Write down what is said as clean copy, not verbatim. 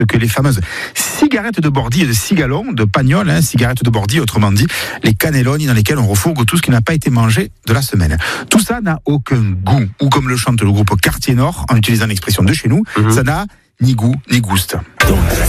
que les fameuses cigarettes de Bordy et de cigalon, de Pagnol, cigarettes de Bordy, autrement dit, les cannelloni dans lesquels on refourgue tout ce qui n'a pas été mangé de la semaine. Tout ça n'a aucun goût, ou comme le chante le groupe Quartier Nord, en utilisant l'expression de chez nous, ça n'a ni goût ni gouste.